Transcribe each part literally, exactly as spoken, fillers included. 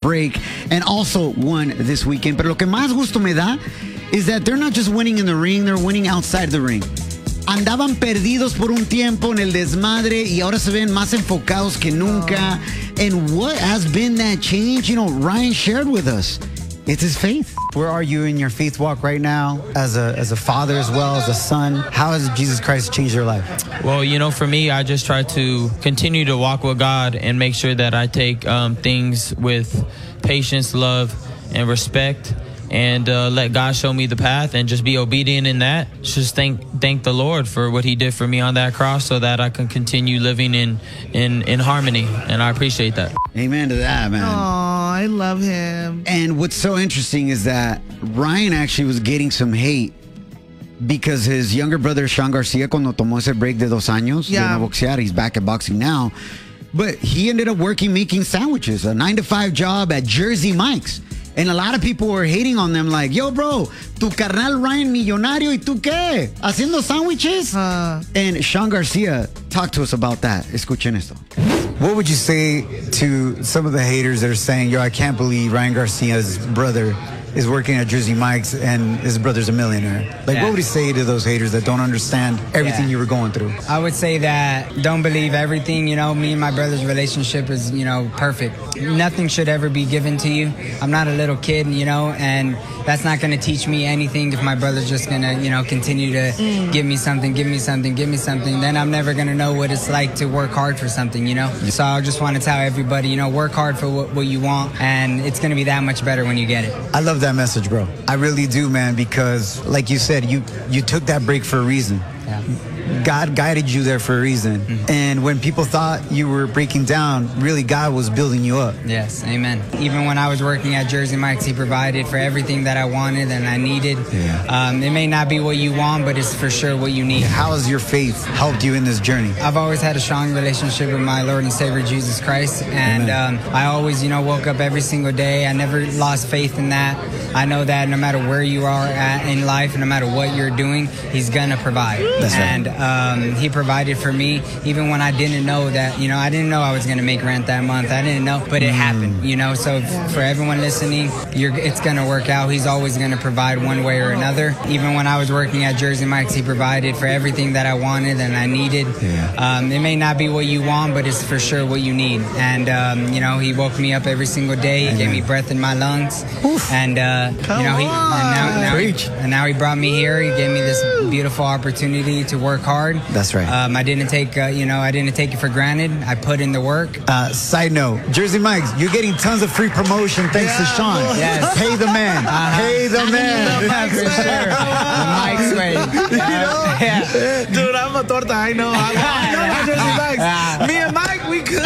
break and also won this weekend. Pero lo que más gusto me da is that they're not just winning in the ring, they're winning outside the ring. Andaban perdidos por un tiempo en el desmadre y ahora se ven más enfocados que nunca. Oh. And what has been that change? You know, Ryan shared with us. It's his faith. Where are you in your faith walk right now as a as a father as well as a son? How has Jesus Christ changed your life? Well, you know, for me, I just try to continue to walk with God and make sure that I take um, things with patience, love, and respect. And uh, let God show me the path and just be obedient in that. Just thank thank the Lord for what he did for me on that cross so that I can continue living in, in, in harmony. And I appreciate that. Amen to that, man. Oh, I love him. And what's so interesting is that Ryan actually was getting some hate because his younger brother, Sean Garcia, cuando tomó ese break de dos años yeah. de no boxear, he's back at boxing now. But he ended up working making sandwiches, a nine to five job at Jersey Mike's. And a lot of people were hating on them like, yo, bro, tu carnal Ryan millonario, ¿y tú qué? ¿Haciendo sándwiches? Uh. And Sean Garcia talked to us about that. Escuchen esto. What would you say to some of the haters that are saying, yo, I can't believe Ryan Garcia's brother is working at Jersey Mike's and his brother's a millionaire? Like, yeah. What would you say to those haters that don't understand everything yeah. you were going through? I would say that don't believe everything. You know, me and my brother's relationship is, you know, perfect. Nothing should ever be given to you. I'm not a little kid, you know, and that's not going to teach me anything if my brother's just going to, you know, continue to mm. give me something, give me something, give me something. Then I'm never going to know what it's like to work hard for something, you know? So I just want to tell everybody, you know, work hard for what, what you want, and it's going to be that much better when you get it. I love that message, bro. I really do, man, because like you said, you you took that break for a reason. Yeah. God guided you there for a reason. Mm-hmm. And when people thought you were breaking down, really God was building you up. Yes, amen. Even when I was working at Jersey Mike's, he provided for everything that I wanted and I needed. Yeah. Um, it may not be what you want, but it's for sure what you need. How has your faith helped you in this journey? I've always had a strong relationship with my Lord and Savior, Jesus Christ. And um, I always, you know, woke up every single day. I never lost faith in that. I know that no matter where you are at in life, no matter what you're doing, he's going to provide. That's and, right. Um, he provided for me even when I didn't know that, you know, I didn't know I was going to make rent that month. I didn't know, but it mm. happened, you know. So for everyone listening, you're, it's going to work out. He's always going to provide one way or another. Even when I was working at Jersey Mike's, he provided for everything that I wanted and I needed. Yeah. Um, it may not be what you want, but it's for sure what you need. And, um, you know, he woke me up every single day. He Amen. Gave me breath in my lungs. Oof. And, uh, you know, he, and now, now, he, and now he brought me here. He gave me this beautiful opportunity to work hard. That's right. Um, I didn't take, uh, you know, I didn't take it for granted. I put in the work. Uh, side note, Jersey Mike's, you're getting tons of free promotion thanks yeah, to Sean. Yes. Pay the man. Uh-huh. Pay the man. The Mike's for sure. The Mike's way. Yeah. Yeah. Dude, I'm a torta. I know. I, I know my Jersey Mike's. Uh, Me and Mike, we could.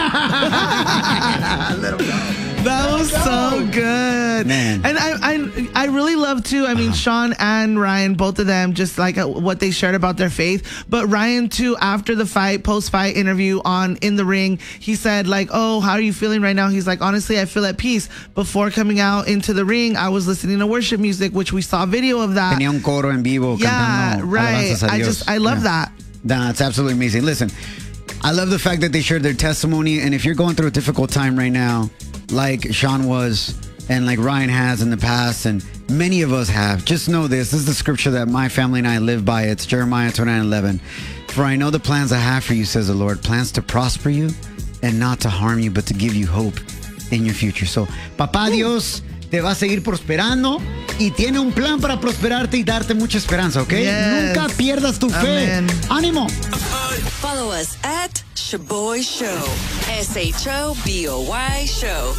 Let him go. That was so good. Man. And I, I I really love too, I mean, uh-huh. Sean and Ryan, both of them, just like uh, what they shared about their faith. But Ryan too, after the fight, post-fight interview on In the Ring, he said like, oh, how are you feeling right now? He's like, honestly, I feel at peace. Before coming out into the ring, I was listening to worship music, which we saw video of that. Tenía un coro en vivo. Yeah, cantando right. I just, I love yeah. that. Nah, it's absolutely amazing. Listen, I love the fact that they shared their testimony. And if you're going through a difficult time right now, like Sean was and like Ryan has in the past and many of us have, just know this. This is the scripture that my family and I live by. It's Jeremiah twenty-nine eleven. For I know the plans I have for you, says the Lord, plans to prosper you and not to harm you, but to give you hope in your future. So, Papá Dios te va a seguir prosperando y tiene un plan para prosperarte y darte mucha esperanza, ¿ok? Yes. Nunca pierdas tu fe. Amen. ¡Ánimo! Follow us at Shoboy Show. S H O B O Y Show.